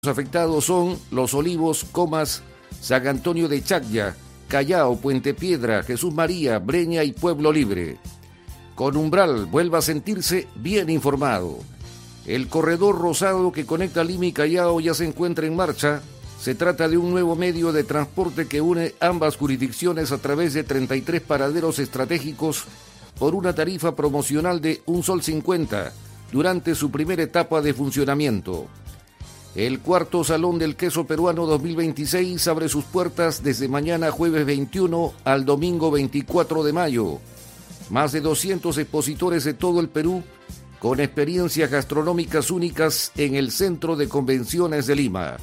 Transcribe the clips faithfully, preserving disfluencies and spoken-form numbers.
Los afectados son Los Olivos, Comas, San Antonio de Chacya, Callao, Puente Piedra, Jesús María, Breña y Pueblo Libre. Con Umbral vuelva a sentirse bien informado. El corredor rosado que conecta Lima y Callao ya se encuentra en marcha. Se trata de un nuevo medio de transporte que une ambas jurisdicciones a través de treinta y tres paraderos estratégicos por una tarifa promocional de un sol cincuenta durante su primera etapa de funcionamiento. El cuarto Salón del Queso Peruano dos mil veintiséis abre sus puertas desde mañana jueves veintiuno al domingo veinticuatro de mayo. Más de doscientos expositores de todo el Perú con experiencias gastronómicas únicas en el Centro de Convenciones de Lima.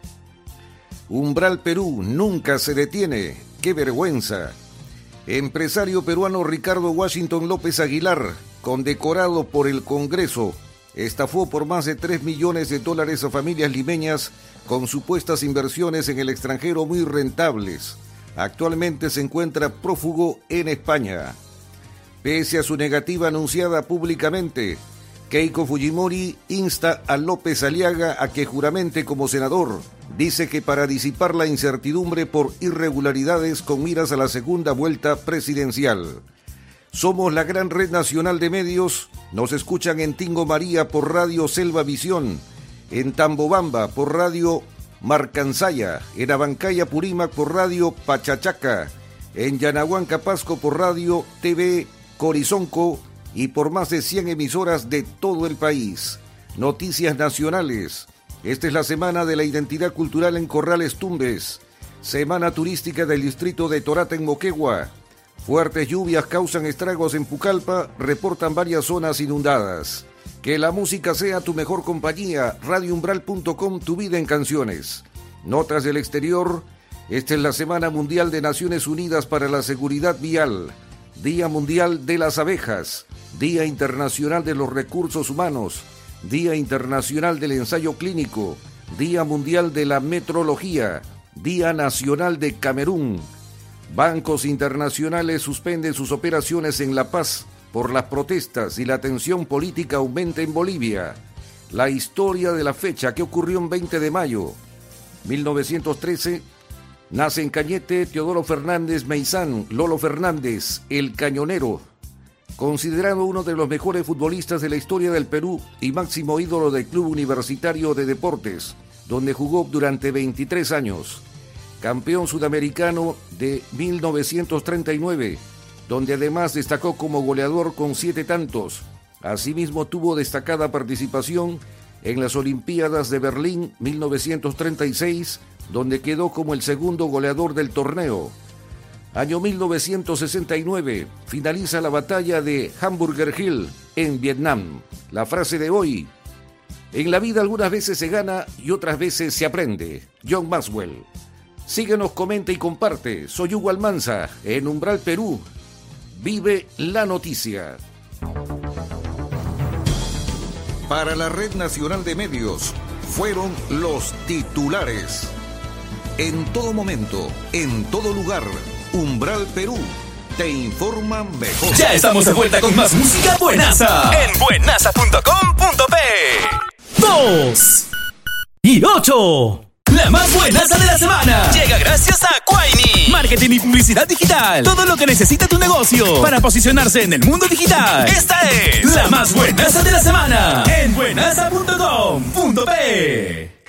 Umbral Perú nunca se detiene. ¡Qué vergüenza! Empresario peruano Ricardo Washington López Aguilar, condecorado por el Congreso, estafó por más de tres millones de dólares a familias limeñas con supuestas inversiones en el extranjero muy rentables. Actualmente se encuentra prófugo en España. Pese a su negativa anunciada públicamente, Keiko Fujimori insta a López Aliaga a que juramente como senador. Dice que para disipar la incertidumbre por irregularidades con miras a la segunda vuelta presidencial. Somos la gran red nacional de medios. Nos escuchan en Tingo María por Radio Selva Visión, en Tambobamba por Radio Marcansaya, en Abancaya Purímac por Radio Pachachaca, en Yanahuanca Pasco por Radio T V Corizonco y por más de cien emisoras de todo el país. Noticias nacionales. Esta es la Semana de la Identidad Cultural en Corrales Tumbes, Semana Turística del Distrito de Torata en Moquegua. Fuertes lluvias causan estragos en Pucallpa, reportan varias zonas inundadas. Que la música sea tu mejor compañía, radio umbral punto com, tu vida en canciones. Notas del exterior. Esta es la Semana Mundial de Naciones Unidas para la Seguridad Vial, Día Mundial de las Abejas, Día Internacional de los Recursos Humanos, Día Internacional del Ensayo Clínico, Día Mundial de la Metrología, Día Nacional de Camerún. Bancos internacionales suspenden sus operaciones en La Paz por las protestas y la tensión política aumenta en Bolivia. La historia de la fecha que ocurrió en veinte de mayo. mil novecientos trece, nace en Cañete Teodoro Fernández Meizán, Lolo Fernández, el Cañonero. Considerado uno de los mejores futbolistas de la historia del Perú y máximo ídolo del Club Universitario de Deportes, donde jugó durante veintitrés años. Campeón sudamericano de mil novecientos treinta y nueve, donde además destacó como goleador con siete tantos. Asimismo tuvo destacada participación en las Olimpiadas de Berlín mil novecientos treinta y seis, donde quedó como el segundo goleador del torneo. Año mil novecientos sesenta y nueve, finaliza la batalla de Hamburger Hill en Vietnam. La frase de hoy: en la vida algunas veces se gana y otras veces se aprende. John Maxwell. Síguenos, comenta y comparte. Soy Hugo Almanza, en Umbral Perú. Vive la noticia. Para la Red Nacional de Medios, fueron los titulares. En todo momento, en todo lugar, Umbral Perú te informa mejor. Ya estamos de vuelta con más música buenaza en buenaza punto com punto pe. Dos y ocho. La más buenaza de la semana llega gracias a Quaini. Marketing y publicidad digital. Todo lo que necesita tu negocio para posicionarse en el mundo digital. Esta es la más buenaza de la semana en buenaza punto com punto pe.